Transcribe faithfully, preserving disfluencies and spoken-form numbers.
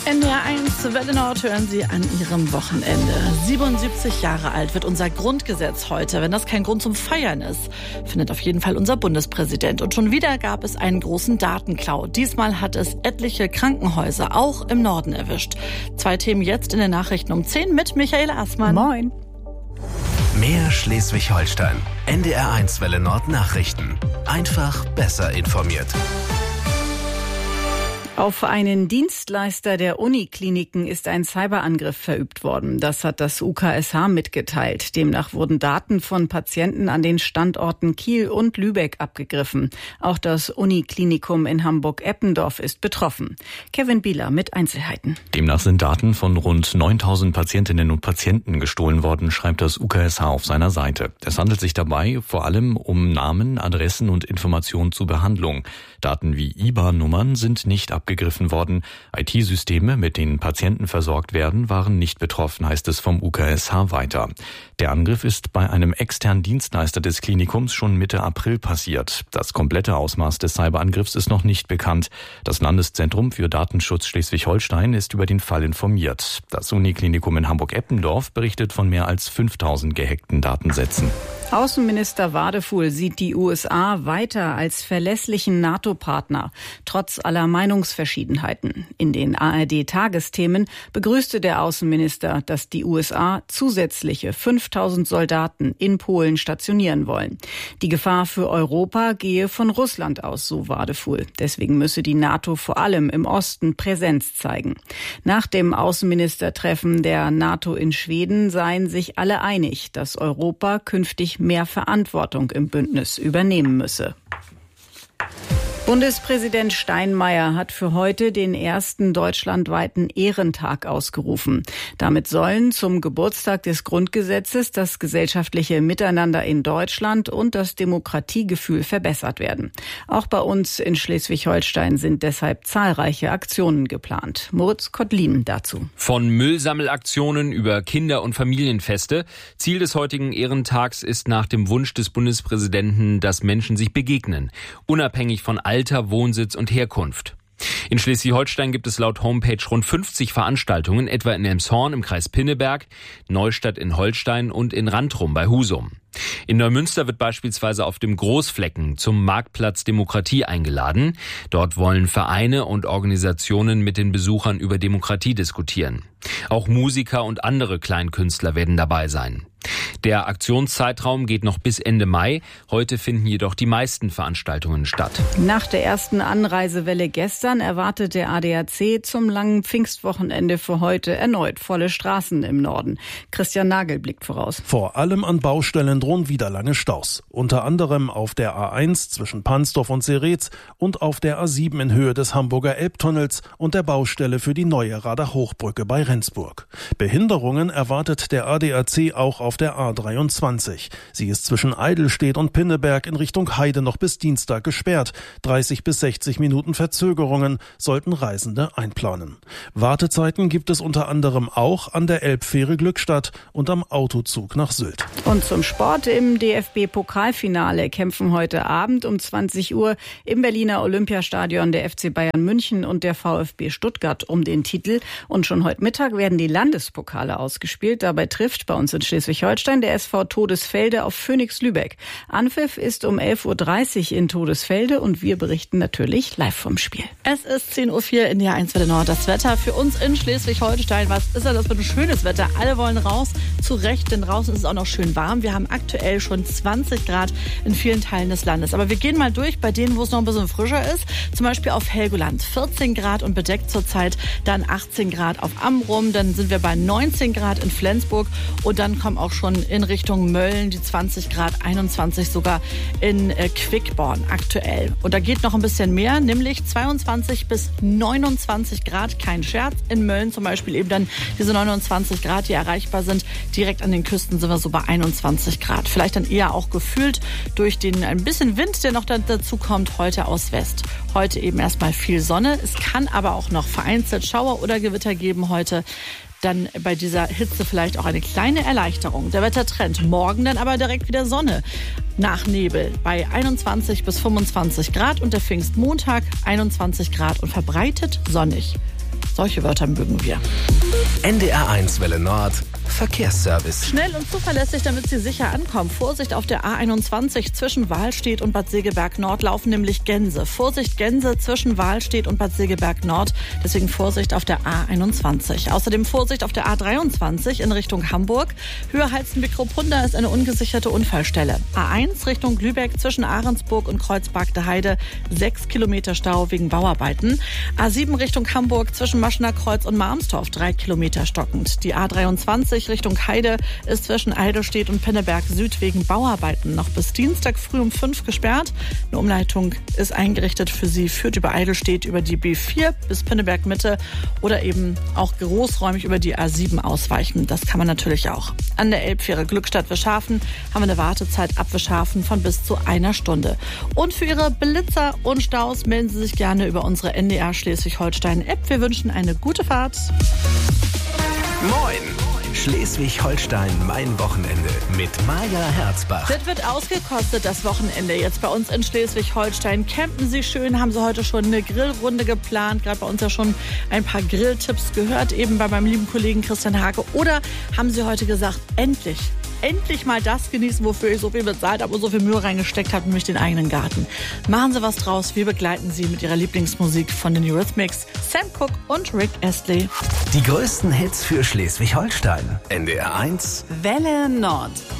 N D R eins Welle Nord hören Sie an Ihrem Wochenende. siebenundsiebzig Jahre alt wird unser Grundgesetz heute. Wenn das kein Grund zum Feiern ist, findet auf jeden Fall unser Bundespräsident. Und schon wieder gab es einen großen Datenklau. Diesmal hat es etliche Krankenhäuser, auch im Norden, erwischt. Zwei Themen jetzt in den Nachrichten um zehn mit Michaela Assmann. Moin. Mehr Schleswig-Holstein. N D R eins Welle Nord Nachrichten. Einfach besser informiert. Auf einen Dienstleister der Unikliniken ist ein Cyberangriff verübt worden. Das hat das U K S H mitgeteilt. Demnach wurden Daten von Patienten an den Standorten Kiel und Lübeck abgegriffen. Auch das Uniklinikum in Hamburg-Eppendorf ist betroffen. Kevin Bieler mit Einzelheiten. Demnach sind Daten von rund neuntausend Patientinnen und Patienten gestohlen worden, schreibt das U K S H auf seiner Seite. Es handelt sich dabei vor allem um Namen, Adressen und Informationen zur Behandlung. Daten wie I B A N-Nummern sind nicht abgegriffen worden. I T-Systeme, mit denen Patienten versorgt werden, waren nicht betroffen, heißt es vom U K S H weiter. Der Angriff ist bei einem externen Dienstleister des Klinikums schon Mitte April passiert. Das komplette Ausmaß des Cyberangriffs ist noch nicht bekannt. Das Landeszentrum für Datenschutz Schleswig-Holstein ist über den Fall informiert. Das Uniklinikum in Hamburg-Eppendorf berichtet von mehr als fünftausend gehackten Datensätzen. Außenminister Wadefuhl sieht die U S A weiter als verlässlichen NATO-Partner, trotz aller Meinungsverschiedenheiten. In den A R D-Tagesthemen begrüßte der Außenminister, dass die U S A zusätzliche fünftausend Soldaten in Polen stationieren wollen. Die Gefahr für Europa gehe von Russland aus, so Wadefuhl. Deswegen müsse die NATO vor allem im Osten Präsenz zeigen. Nach dem Außenministertreffen der NATO in Schweden seien sich alle einig, dass Europa künftig mehr Verantwortung im Bündnis übernehmen müsse. Bundespräsident Steinmeier hat für heute den ersten deutschlandweiten Ehrentag ausgerufen. Damit sollen zum Geburtstag des Grundgesetzes das gesellschaftliche Miteinander in Deutschland und das Demokratiegefühl verbessert werden. Auch bei uns in Schleswig-Holstein sind deshalb zahlreiche Aktionen geplant. Moritz Kottlin dazu. Von Müllsammelaktionen über Kinder- und Familienfeste. Ziel des heutigen Ehrentags ist nach dem Wunsch des Bundespräsidenten, dass Menschen sich begegnen, unabhängig von Alter, Wohnsitz und Herkunft. In Schleswig-Holstein gibt es laut Homepage rund fünfzig Veranstaltungen, etwa in Elmshorn im Kreis Pinneberg, Neustadt in Holstein und in Randrum bei Husum. In Neumünster wird beispielsweise auf dem Großflecken zum Marktplatz Demokratie eingeladen. Dort wollen Vereine und Organisationen mit den Besuchern über Demokratie diskutieren. Auch Musiker und andere Kleinkünstler werden dabei sein. Der Aktionszeitraum geht noch bis Ende Mai. Heute finden jedoch die meisten Veranstaltungen statt. Nach der ersten Anreisewelle gestern erwartet der A D A C zum langen Pfingstwochenende für heute erneut volle Straßen im Norden. Christian Nagel blickt voraus. Vor allem an Baustellen drohen wieder lange Staus. Unter anderem auf der A eins zwischen Pansdorf und Seretz und auf der A sieben in Höhe des Hamburger Elbtunnels und der Baustelle für die neue Radach-Hochbrücke bei Rendsburg. Behinderungen erwartet der A D A C auch auf der A dreiundzwanzig. Sie ist zwischen Eidelstedt und Pinneberg in Richtung Heide noch bis Dienstag gesperrt. dreißig bis sechzig Minuten Verzögerungen sollten Reisende einplanen. Wartezeiten gibt es unter anderem auch an der Elbfähre Glückstadt und am Autozug nach Sylt. Und zum Sport: im D F B-Pokalfinale kämpfen heute Abend um zwanzig Uhr im Berliner Olympiastadion der F C Bayern München und der VfB Stuttgart um den Titel. Und schon heute Mittag werden die Landespokale ausgespielt. Dabei trifft bei uns in Schleswig-Holstein der S V Todesfelde auf Phoenix Lübeck. Anpfiff ist um elf Uhr dreißig in Todesfelde und wir berichten natürlich live vom Spiel. Es ist zehn Uhr vier in der eins Welle Nord. Das Wetter für uns in Schleswig-Holstein. Was ist denn das für ein schönes Wetter? Alle wollen raus. Zu Recht, denn draußen ist es auch noch schön warm. Wir haben aktuell schon zwanzig Grad in vielen Teilen des Landes. Aber wir gehen mal durch bei denen, wo es noch ein bisschen frischer ist. Zum Beispiel auf Helgoland vierzehn Grad und bedeckt zurzeit. Dann achtzehn Grad auf Amrum. Dann sind wir bei neunzehn Grad in Flensburg. Und dann kommen auch schon in Richtung Mölln die zwanzig Grad, einundzwanzig sogar in äh, Quickborn aktuell. Und da geht noch ein bisschen mehr, nämlich zweiundzwanzig bis neunundzwanzig Grad. Kein Scherz. In Mölln zum Beispiel eben dann diese neunundzwanzig Grad, die erreichbar sind. Direkt an den Küsten sind wir so bei einundzwanzig Grad. Vielleicht dann eher auch gefühlt durch den ein bisschen Wind, der noch dazu kommt, heute aus West. Heute eben erstmal viel Sonne. Es kann aber auch noch vereinzelt Schauer oder Gewitter geben heute. Dann bei dieser Hitze vielleicht auch eine kleine Erleichterung. Der Wettertrend. Morgen dann aber direkt wieder Sonne. Nach Nebel bei einundzwanzig bis fünfundzwanzig Grad und der Pfingstmontag einundzwanzig Grad und verbreitet sonnig. Solche Wörter mögen wir. N D R eins Welle Nord Verkehrsservice. Schnell und zuverlässig, damit Sie sicher ankommen. Vorsicht auf der A einundzwanzig zwischen Wahlstedt und Bad Segeberg Nord laufen nämlich Gänse. Vorsicht Gänse zwischen Wahlstedt und Bad Segeberg Nord. Deswegen Vorsicht auf der A einundzwanzig. Außerdem Vorsicht auf der A dreiundzwanzig in Richtung Hamburg. Höher Heizen-Bickrupunda ist eine ungesicherte Unfallstelle. A eins Richtung Lübeck zwischen Ahrensburg und Kreuzberg Heide. Sechs Kilometer Stau wegen Bauarbeiten. A sieben Richtung Hamburg zwischen Maschener Kreuz und Marmstorf. Drei Kilometer stockend. Die A dreiundzwanzig Richtung Heide ist zwischen Eidelstedt und Pinneberg Süd wegen Bauarbeiten noch bis Dienstag früh um fünf gesperrt. Eine Umleitung ist eingerichtet für Sie, führt über Eidelstedt über die B vier bis Pinneberg Mitte oder eben auch großräumig über die A sieben ausweichen. Das kann man natürlich auch. An der Elbfähre Glückstadt-Wischhafen haben wir eine Wartezeit ab Wischhafen von bis zu einer Stunde. Und für Ihre Blitzer und Staus melden Sie sich gerne über unsere N D R Schleswig-Holstein-App. Wir wünschen eine gute Fahrt. Moin! Schleswig-Holstein, mein Wochenende mit Maja Herzbach. Das wird ausgekostet, das Wochenende. Jetzt bei uns in Schleswig-Holstein. Campen Sie schön, haben Sie heute schon eine Grillrunde geplant. Gerade bei uns ja schon ein paar Grilltipps gehört, eben bei meinem lieben Kollegen Christian Hake. Oder haben Sie heute gesagt, endlich, endlich mal das genießen, wofür ich so viel bezahlt habe und so viel Mühe reingesteckt habe, nämlich den eigenen Garten. Machen Sie was draus. Wir begleiten Sie mit Ihrer Lieblingsmusik von den Eurythmics, Sam Cooke und Rick Astley. Die größten Hits für Schleswig-Holstein. N D R eins Welle Nord.